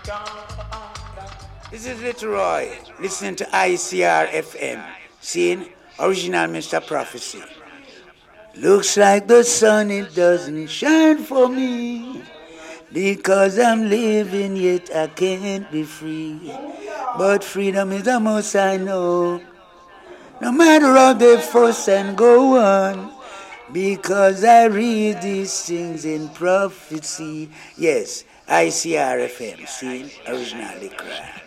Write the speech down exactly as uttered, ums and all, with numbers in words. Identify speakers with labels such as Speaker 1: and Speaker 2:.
Speaker 1: This is Little Roy, listening to I C R F M, seeing original Mister Prophecy. Looks like the sun, it doesn't shine for me, because I'm living yet I can't be free. But freedom is the most I know. No matter how they fuss and go on, because I read these things in prophecy. Yes, I C R F M, seeing original Cry.